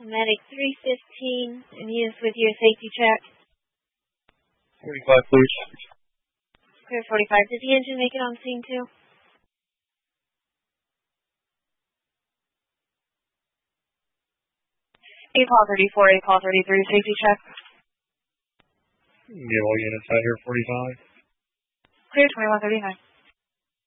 Medic 315, and he is with your safety check. 45, please. Clear 45. Did the engine make it on scene too? APOL 34, APOL 33, safety check. Give all units out here 45. Clear 2139.